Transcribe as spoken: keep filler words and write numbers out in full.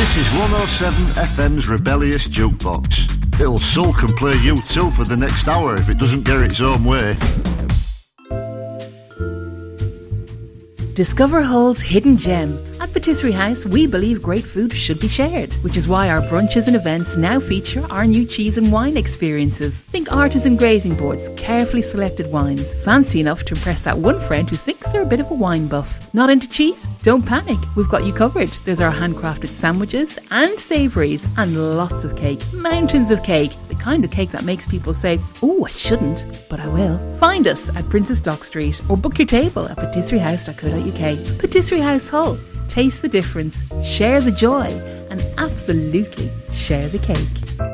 This is one oh seven F M's Rebellious Jukebox. It'll sulk and play U two for the next hour if it doesn't get its own way. Discover Hull's hidden gem. At Patisserie House, we believe great food should be shared, which is why our brunches and events now feature our new cheese and wine experiences. Think artisan grazing boards, carefully selected wines, fancy enough to impress that one friend who thinks they're a bit of a wine buff. Not into cheese? Don't panic, we've got you covered. There's our handcrafted sandwiches and savouries and lots of cake, mountains of cake, the kind of cake that makes people say, oh, I shouldn't, but I will. Find us at Princess Dock Street or book your table at patisserie house dot co dot uk. Patisserie House Hull. Taste the difference, share the joy, and absolutely share the cake.